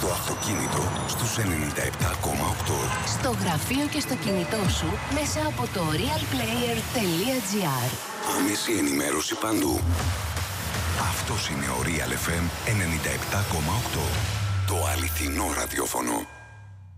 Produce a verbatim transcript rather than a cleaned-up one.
στο αυτοκίνητο στους ενενήντα επτά κόμμα οκτώ. Στο γραφείο και στο κινητό σου μέσα από το realplayer.gr. Άμεση ενημέρωση παντού. Αυτός είναι ο Real εφ εμ ενενήντα επτά κόμμα οκτώ. Το αληθινό ραδιόφωνο.